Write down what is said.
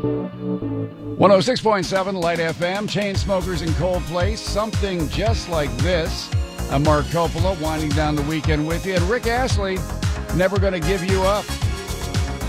106.7 Light FM, Chainsmokers and Coldplay, Something Just Like This. I'm Mark Coppola, winding down the weekend with you. And Rick Astley, Never Gonna Give You Up.